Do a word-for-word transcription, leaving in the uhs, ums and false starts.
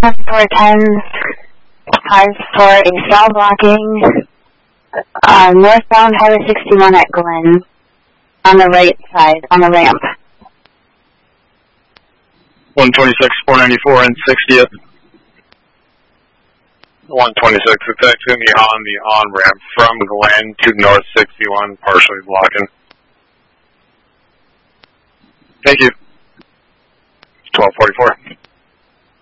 four ten, cars for a cell blocking, uh, northbound Highway sixty-one at Glen, on the right side, on the ramp. one twenty-six, four ninety-four, and sixtieth. one twenty-six, it's actually going to be on the on-ramp from Glen to North sixty-one, partially blocking. Thank you. twelve forty-four.